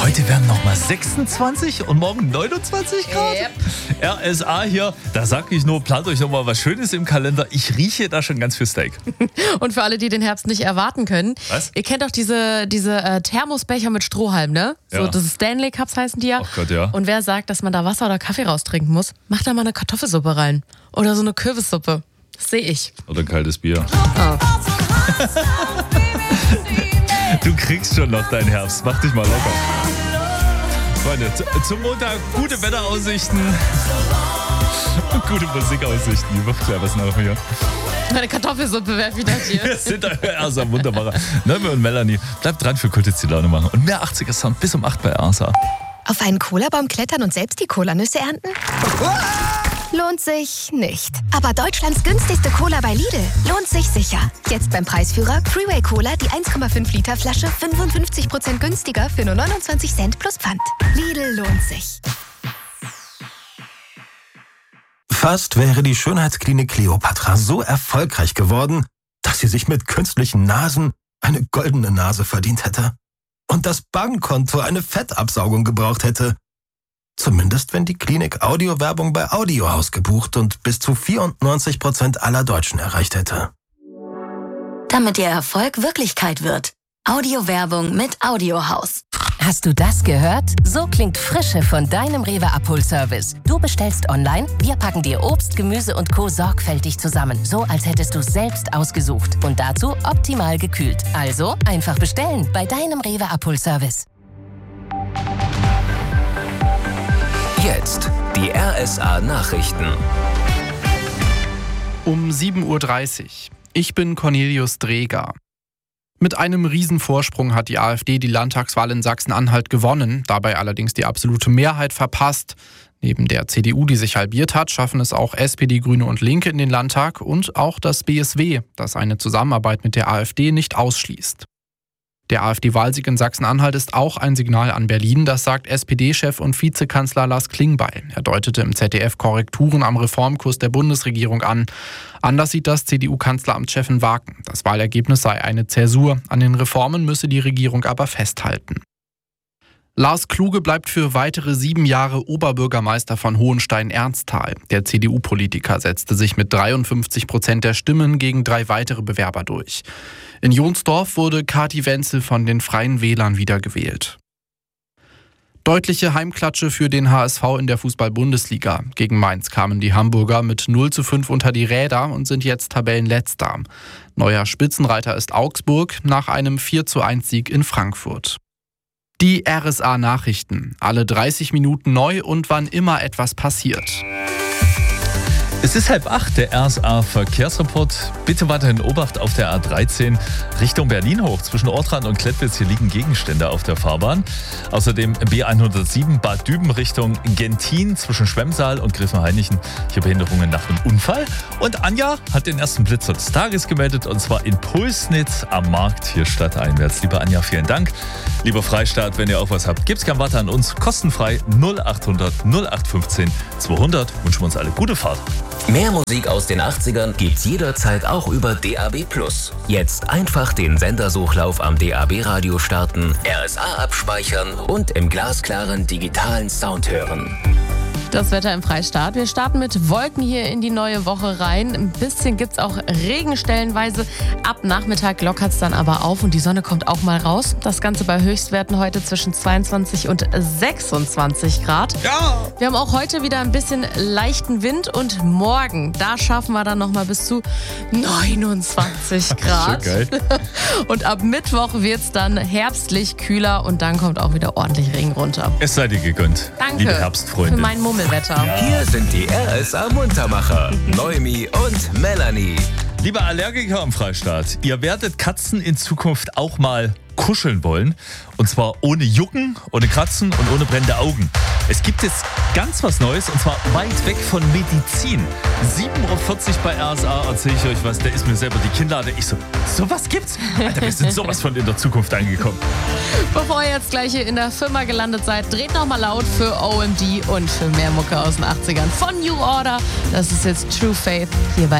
Heute werden nochmal 26 und morgen 29 Grad. Yep. RSA hier, da sag ich nur, plant euch nochmal was Schönes im Kalender. Ich rieche da schon ganz viel Steak. Und für alle, die den Herbst nicht erwarten können, Was? ihr kennt doch diese Thermosbecher mit Strohhalm, ne? So, Ja. das ist Stanley Cups heißen die ja. Ach Gott, ja. Und wer sagt, dass man da Wasser oder Kaffee raustrinken muss, macht da mal eine Kartoffelsuppe rein. Oder so eine Kürbissuppe. Das sehe ich. Oder kaltes Bier. Du kriegst schon noch deinen Herbst. Mach dich mal locker. Freunde, zum Montag gute Wetteraussichten und gute Musikaussichten. Die wird klar was nach mir. Meine Kartoffelsuppe wäre wieder hier. Wir sind euer RSA Wunderbarer. Nöme und Melanie, bleibt dran für Kultitz die Laune machen. Und mehr 80er Sound bis um 8 bei RSA. Auf einen Cola-Baum klettern und selbst die Cola-Nüsse ernten? Lohnt sich nicht. Aber Deutschlands günstigste Cola bei Lidl lohnt sich sicher. Jetzt beim Preisführer Freeway Cola, die 1,5 Liter Flasche 55% günstiger für nur 29 Cent plus Pfand. Lidl lohnt sich. Fast wäre die Schönheitsklinik Kleopatra so erfolgreich geworden, dass sie sich mit künstlichen Nasen eine goldene Nase verdient hätte. Und das Bankkonto eine Fettabsaugung gebraucht hätte. Zumindest wenn die Klinik Audiowerbung bei Audiohaus gebucht und bis zu 94% aller Deutschen erreicht hätte. Damit Ihr Erfolg Wirklichkeit wird. Audiowerbung mit Audiohaus. Hast du das gehört? So klingt Frische von deinem Rewe Abholservice. Du bestellst online, wir packen dir Obst, Gemüse und Co. sorgfältig zusammen. So, als hättest du selbst ausgesucht. Und dazu optimal gekühlt. Also einfach bestellen bei deinem Rewe Abholservice. Jetzt die RSA Nachrichten. Um 7.30 Uhr. Ich bin Cornelius Dreger. Mit einem Riesenvorsprung hat die AfD die Landtagswahl in Sachsen-Anhalt gewonnen, dabei allerdings die absolute Mehrheit verpasst. Neben der CDU, die sich halbiert hat, schaffen es auch SPD, Grüne und Linke in den Landtag und auch das BSW, das eine Zusammenarbeit mit der AfD nicht ausschließt. Der AfD-Wahlsieg in Sachsen-Anhalt ist auch ein Signal an Berlin, das sagt SPD-Chef und Vizekanzler Lars Klingbeil. Er deutete im ZDF Korrekturen am Reformkurs der Bundesregierung an. Anders sieht das CDU-Kanzleramtschefin Wagen. Das Wahlergebnis sei eine Zäsur. An den Reformen müsse die Regierung aber festhalten. Lars Kluge bleibt für weitere 7 Jahre Oberbürgermeister von Hohenstein-Ernsthal. Der CDU-Politiker setzte sich mit 53% der Stimmen gegen 3 weitere Bewerber durch. In Jonsdorf wurde Kati Wenzel von den Freien Wählern wiedergewählt. Deutliche Heimklatsche für den HSV in der Fußball-Bundesliga. Gegen Mainz kamen die Hamburger mit 0:5 unter die Räder und sind jetzt Tabellenletzter. Neuer Spitzenreiter ist Augsburg nach einem 4:1-Sieg in Frankfurt. Die RSA-Nachrichten. Alle 30 Minuten neu und wann immer etwas passiert. Es ist 7:30, der RSA-Verkehrsreport. Bitte weiterhin Obacht auf der A13 Richtung Berlin hoch. Zwischen Ortrand und Klettwitz, hier liegen Gegenstände auf der Fahrbahn. Außerdem B107 Bad Düben Richtung Gentin zwischen Schwemmsaal und Griffenhainichen. Hier Behinderungen nach einem Unfall. Und Anja hat den ersten Blitzer des Tages gemeldet, und zwar in Pulsnitz am Markt hier stadteinwärts. Liebe Anja, vielen Dank. Lieber Freistaat, wenn ihr auch was habt, gibt's gern weiter an uns. Kostenfrei 0800 0815 200. Wünschen wir uns alle gute Fahrt. Mehr Musik aus den 80ern gibt's jederzeit auch über DAB+. Jetzt einfach den Sendersuchlauf am DAB-Radio starten, RSA abspeichern und im glasklaren digitalen Sound hören. Das Wetter im Freistaat. Wir starten mit Wolken hier in die neue Woche rein. Ein bisschen gibt es auch Regen stellenweise. Ab Nachmittag lockert es dann aber auf und die Sonne kommt auch mal raus. Das Ganze bei Höchstwerten heute zwischen 22 und 26 Grad. Ja! Wir haben auch heute wieder ein bisschen leichten Wind und morgen, da schaffen wir dann nochmal bis zu 29 Grad. Schon geil. Und ab Mittwoch wird es dann herbstlich kühler und dann kommt auch wieder ordentlich Regen runter. Es sei dir gegönnt, Danke liebe Herbstfreunde. für mein Mummelwetter. Hier sind die RSA Muntermacher, Noemi und Melanie. Liebe Allergiker im Freistaat, ihr werdet Katzen in Zukunft auch mal kuscheln wollen. Und zwar ohne Jucken, ohne Kratzen und ohne brennende Augen. Es gibt jetzt ganz was Neues, und zwar weit weg von Medizin. 7.40 Uhr bei RSA erzähle ich euch was, da ist mir selber die Kinnlade. Ich so, sowas gibt's? Alter, wir sind sowas von in der Zukunft angekommen. Bevor ihr jetzt gleich hier in der Firma gelandet seid, dreht nochmal laut für OMD und für mehr Mucke aus den 80ern von New Order. Das ist jetzt True Faith hier bei